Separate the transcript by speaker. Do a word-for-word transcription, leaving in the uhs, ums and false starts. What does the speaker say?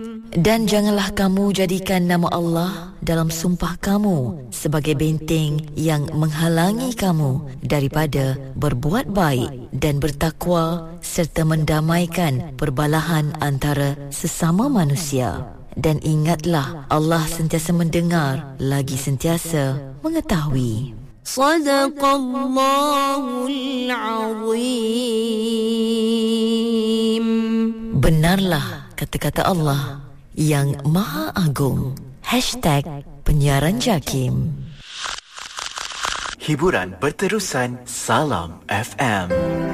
Speaker 1: Dan janganlah kamu jadikan nama Allah dalam sumpah kamu sebagai benteng yang menghalangi kamu daripada berbuat baik dan bertakwa serta mendamaikan perbalahan antara sesama manusia. Dan ingatlah, Allah sentiasa mendengar lagi sentiasa mengetahui. Sadaqallahul Azim. Benarlah kata-kata Allah yang Maha Agung. Hashtag Penyiaran Jakim.
Speaker 2: Hiburan berterusan. Salam F M.